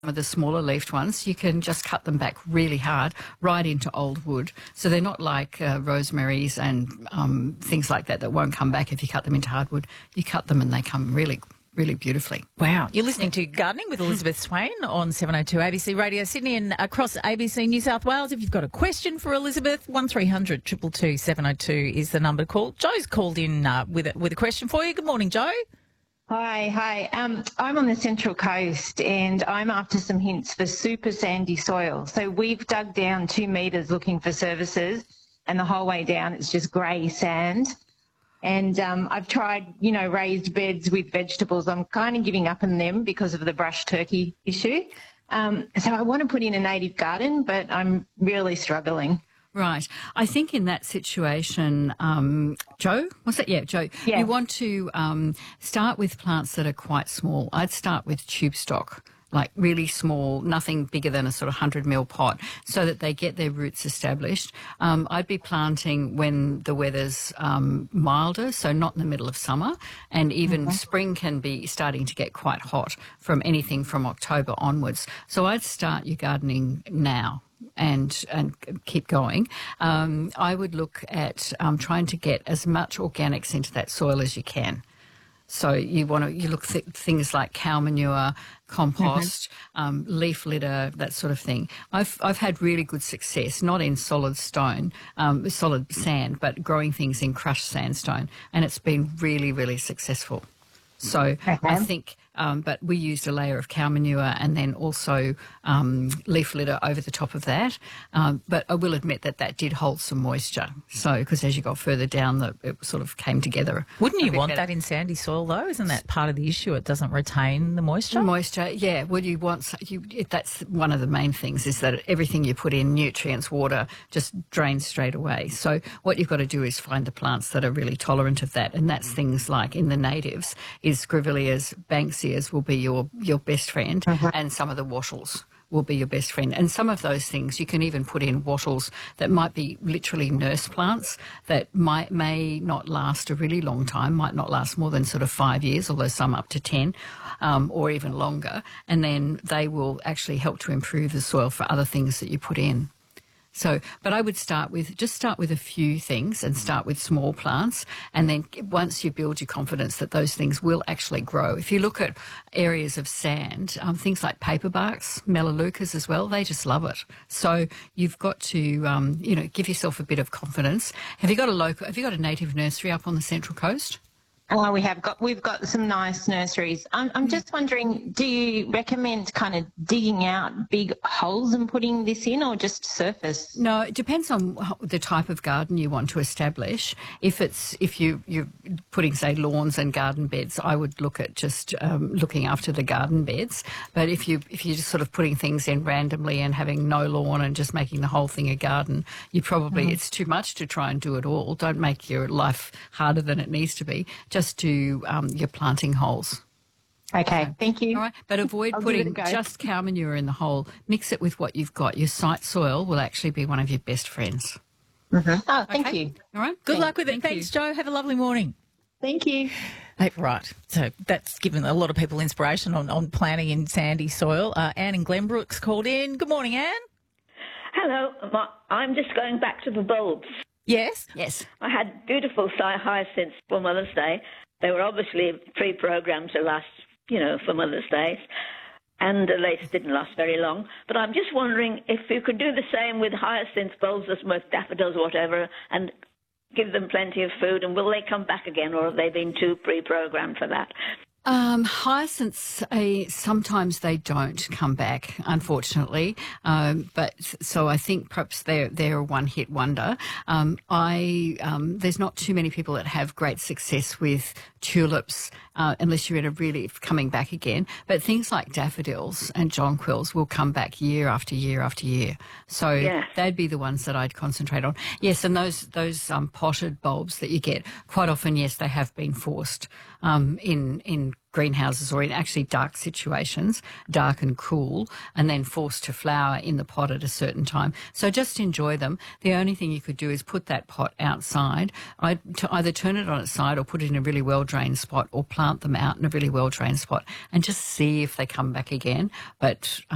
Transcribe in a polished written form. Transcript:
of the smaller leafed ones, you can just cut them back really hard right into old wood. So they're not like rosemaries and things like that won't come back if you cut them into hardwood. You cut them and they come really beautifully. Wow. You're listening to Gardening with Elizabeth Swain on 702 ABC Radio Sydney and across ABC New South Wales. If you've got a question for Elizabeth, 1300 222 702 is the number to call. Joe's called in with a question for you. Good morning, Joe. Hi. I'm on the Central Coast and I'm after some hints for super sandy soil. So we've dug down 2 metres looking for services and the whole way down it's just grey sand. And I've tried, raised beds with vegetables. I'm kind of giving up on them because of the brush turkey issue. So I want to put in a native garden, but I'm really struggling. Right. I think in that situation, Joe, was it? Yeah, Joe. Yeah. You want to start with plants that are quite small. I'd start with tube stock, like really small, nothing bigger than a sort of 100 ml pot, so that they get their roots established. I'd be planting when the weather's milder, so not in the middle of summer, and even spring can be starting to get quite hot from anything from October onwards. So I'd start your gardening now and keep going. I would look at trying to get as much organics into that soil as you can. So you look at things like cow manure, compost, leaf litter, that sort of thing. I've had really good success, not in solid stone, solid sand, but growing things in crushed sandstone, and it's been really successful. So I think, but we used a layer of cow manure and then also leaf litter over the top of that. But I will admit that did hold some moisture. So, because as you got further down, it sort of came together. Wouldn't you want that in sandy soil, though? Isn't that part of the issue? It doesn't retain the moisture? The moisture, yeah. Well, that's one of the main things, is that everything you put in, nutrients, water, just drains straight away. So what you've got to do is find the plants that are really tolerant of that. And that's things like in the natives is grevilleas, banksias will be your best friend, and some of the wattles will be your best friend. And some of those things you can even put in wattles that might be literally nurse plants that may not last a really long time, might not last more than sort of 5 years, although some up to 10 or even longer. And then they will actually help to improve the soil for other things that you put in. So, but I would start with a few things and start with small plants, and then once you build your confidence that those things will actually grow. If you look at areas of sand, things like paperbarks, melaleucas as well, they just love it. So you've got to, give yourself a bit of confidence. Have you got a native nursery up on the Central Coast? Oh, we've got some nice nurseries. I'm just wondering, do you recommend kind of digging out big holes and putting this in, or just surface? No, it depends on the type of garden you want to establish. If you're putting, say, lawns and garden beds, I would look at just looking after the garden beds. But if you're just sort of putting things in randomly and having no lawn and just making the whole thing a garden, you probably it's too much to try and do it all. Don't make your life harder than it needs to be. Just do your planting holes. Okay, thank you. All right, but avoid putting just cow manure in the hole. Mix it with what you've got. Your site soil will actually be one of your best friends. Oh, thank you. All right. Good luck with it. Thanks, Joe. Have a lovely morning. Thank you. Right. So that's given a lot of people inspiration on planting in sandy soil. Anne in Glenbrook's called in. Good morning, Anne. Hello. I'm just going back to the bulbs. Yes? Yes. I had beautiful hyacinths for Mother's Day. They were obviously pre-programmed to last, for Mother's Day, and they didn't last very long. But I'm just wondering if you could do the same with hyacinth bulbs, with daffodils, whatever, and give them plenty of food, and will they come back again, or have they been too pre-programmed for that? Hyacinths, sometimes they don't come back, unfortunately. But so I think perhaps they're a one-hit wonder. There's not too many people that have great success with tulips, unless you're in a really coming back again. But things like daffodils and jonquils will come back year after year after year. So they'd be the ones that I'd concentrate on. Yes, and those potted bulbs that you get, quite often, yes, they have been forced in greenhouses or in actually dark situations, dark and cool, and then forced to flower in the pot at a certain time. So just enjoy them. The only thing you could do is put that pot outside. I'd either turn it on its side or put it in a really well-drained spot, or plant them out in a really well-drained spot and just see if they come back again. But